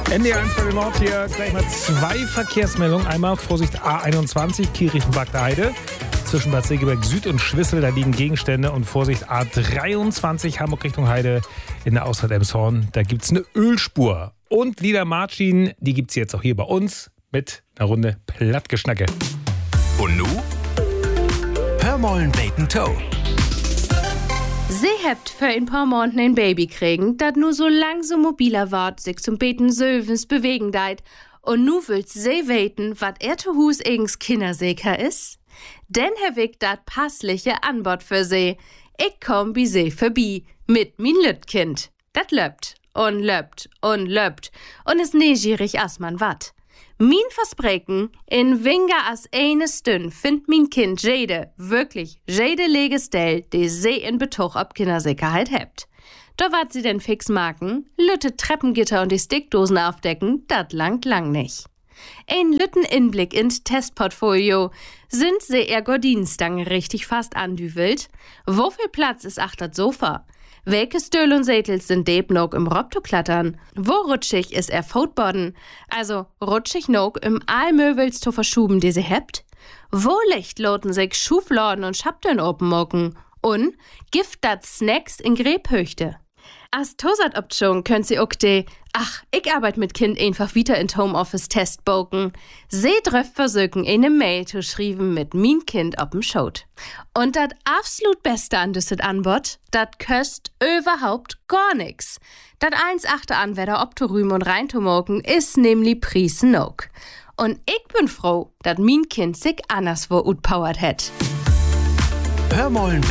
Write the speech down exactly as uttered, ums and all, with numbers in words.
N D R eins bei dem Ort hier gleich mal zwei Verkehrsmeldungen. Einmal Vorsicht A einundzwanzig, Kirichenbad Heide. Zwischen Bad Segeberg Süd und Schwissel, da liegen Gegenstände. Und Vorsicht A dreiundzwanzig, Hamburg Richtung Heide in der Ausfahrt Elmshorn. Da gibt es eine Ölspur. Und Lieder Martin, die gibt es jetzt auch hier bei uns mit einer Runde Plattgeschnacke. Und nu? Hör mollen Bacon Toe. Sie hebt für ein paar Monaten ein Baby kriegen, dat nu so lang so mobiler wart, sich zum Beten Sövens bewegen deit. Und nu willst sie weten, wat er zu Hus eigens Kindersäker is? Denn Herr Wick dat passliche Anbot für sie. Ich komm bi sie vorbei mit min Lütkind. Dat löppt und löppt und löppt und is neugierig as man wat. Min Versprechen, in weniger as eine Stünd find min Kind jede, wirklich jede Legestell, die sie in Betuch ob Kindersicherheit hebt. Da wat sie denn fix marken, lütte Treppengitter und die Stickdosen aufdecken, dat langt lang nicht. Ein lütten Inblick ins Testportfolio. Sind sie ihr Gordinenstange richtig fast andüvelt? Wo viel Platz ist achtert Sofa? Welche Stühl und Sätels sind deb nog im Robto-Klattern? Wo rutschig ist er Footboarden? Also rutschig nog im Aalmöbels zu verschuben, die sie hebt? Wo Licht loten sich Schufladen und Schaptön openmocken? Und gift dat Snacks in Gräbhöchte? As Tosat-Option könnt sie auch de, ach, ich arbeite mit Kind einfach wieder in Homeoffice testboken. Sie dröft versöken eine Mail zu schreiben mit min Kind op'm Schot. Und dat absolut Beste an düsset Anbot, dat köst überhaupt gar nix. Dat eins achte Anwärter ob zu rühmen und rein zu moken, is nämlich Pries nog. Und ich bin froh, dat min Kind sich anderswo utpowert het. Hör mollen